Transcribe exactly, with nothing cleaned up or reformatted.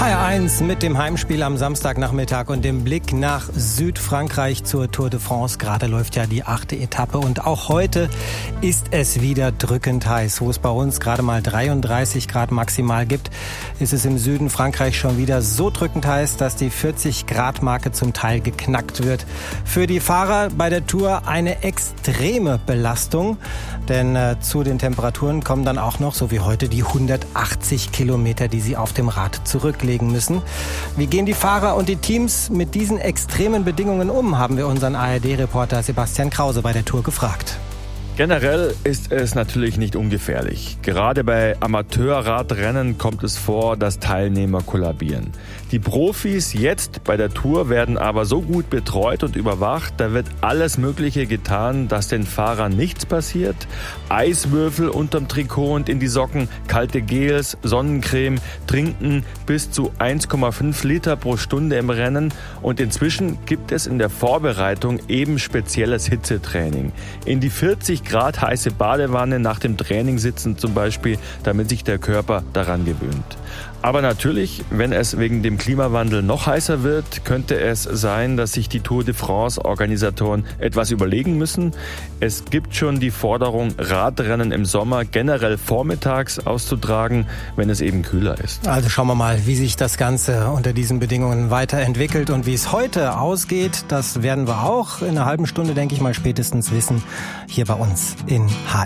H R eins mit dem Heimspiel am Samstagnachmittag und dem Blick nach Südfrankreich zur Tour de France. Gerade läuft ja die achte Etappe und auch heute ist es wieder drückend heiß. Wo es bei uns gerade mal dreiunddreißig Grad maximal gibt, ist es im Süden Frankreichs schon wieder so drückend heiß, dass die vierzig Grad Marke zum Teil geknackt wird. Für die Fahrer bei der Tour eine extreme Belastung, denn äh, zu den Temperaturen kommen dann auch noch, so wie heute, die hundertachtzig Kilometer, die sie auf dem Rad zurücklegen müssen. Wie gehen die Fahrer und die Teams mit diesen extremen Bedingungen um, haben wir unseren A R D-Reporter Sebastian Krause bei der Tour gefragt. Generell ist es natürlich nicht ungefährlich. Gerade bei Amateurradrennen kommt es vor, dass Teilnehmer kollabieren. Die Profis jetzt bei der Tour werden aber so gut betreut und überwacht, da wird alles Mögliche getan, dass den Fahrern nichts passiert. Eiswürfel unterm Trikot und in die Socken, kalte Gels, Sonnencreme, Trinken bis zu eins Komma fünf Liter pro Stunde im Rennen. Und inzwischen gibt es in der Vorbereitung eben spezielles Hitzetraining. In die vierzig Grad heiße Badewanne nach dem Training sitzen zum Beispiel, damit sich der Körper daran gewöhnt. Aber natürlich, wenn es wegen dem Klimawandel noch heißer wird, könnte es sein, dass sich die Tour de France-Organisatoren etwas überlegen müssen. Es gibt schon die Forderung, Radrennen im Sommer generell vormittags auszutragen, wenn es eben kühler ist. Also schauen wir mal, wie sich das Ganze unter diesen Bedingungen weiterentwickelt und wie es heute ausgeht. Das werden wir auch in einer halben Stunde, denke ich mal, spätestens wissen, hier bei uns in H R.